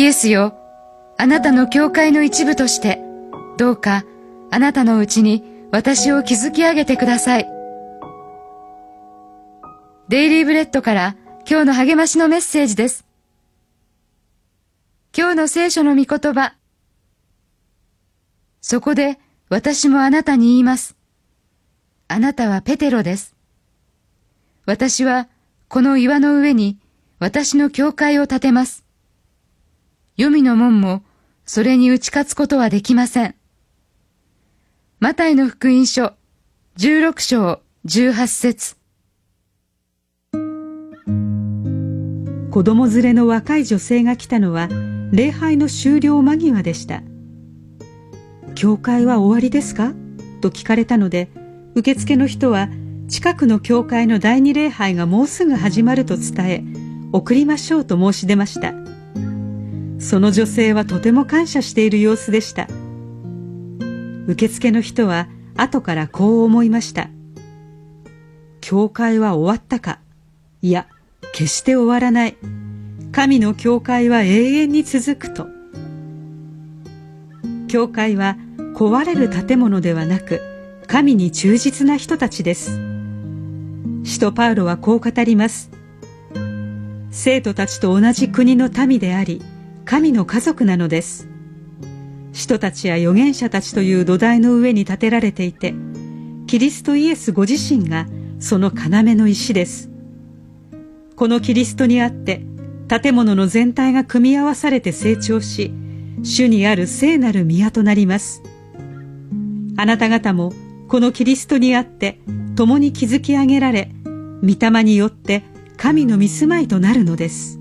イエスよ、あなたの教会の一部として、どうかあなたのうちに私を築き上げてください。デイリーブレッドから今日の励ましのメッセージです。今日の聖書の御言葉。そこで私もあなたに言います。あなたはペテロです。私はこの岩の上に私の教会を建てます。黄泉の門もそれに打ち勝つことはできません。マタイの福音書16章18節。 子供連れの若い女性が来たのは礼拝の終了間際でした。教会は終わりですかと聞かれたので、受付の人は近くの教会の第二礼拝がもうすぐ始まると伝え、送りましょうと申し出ました。その女性はとても感謝している様子でした。受付の人は後からこう思いました。教会は終わったか。いや、決して終わらない。神の教会は永遠に続くと。教会は壊れる建物ではなく、神に忠実な人たちです。使徒パウロはこう語ります。生徒たちと同じ国の民であり、神の家族なのです。使徒たちや預言者たちという土台の上に建てられていて、キリストイエスご自身がその要の石です。このキリストにあって、建物の全体が組み合わされて成長し、主にある聖なる宮となります。あなた方もこのキリストにあって共に築き上げられ、御霊によって神の御住まいとなるのです。